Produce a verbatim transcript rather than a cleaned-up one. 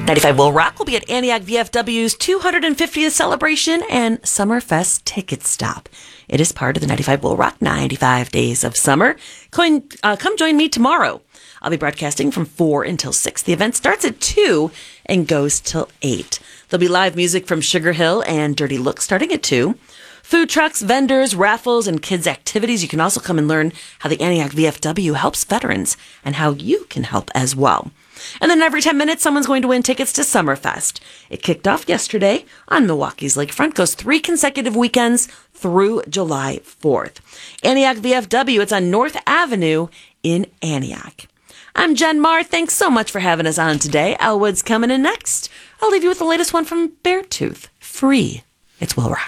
ninety-five Will Rock will be at Antioch V F W's two hundred fiftieth celebration and Summerfest ticket stop. It is part of the ninety-five Will Rock ninety-five Days of Summer. Come, uh, come join me tomorrow. I'll be broadcasting from four until six. The event starts at two and goes till eight. There'll be live music from Sugar Hill and Dirty Look starting at two. Food trucks, vendors, raffles, and kids' activities. You can also come and learn how the Antioch V F W helps veterans and how you can help as well. And then every ten minutes, someone's going to win tickets to Summerfest. It kicked off yesterday on Milwaukee's lakefront, goes three consecutive weekends through July fourth. Antioch V F W, it's on North Avenue in Antioch. I'm Jen Marr. Thanks so much for having us on today. Elwood's coming in next. I'll leave you with the latest one from Beartooth, Free. It's Will Rock.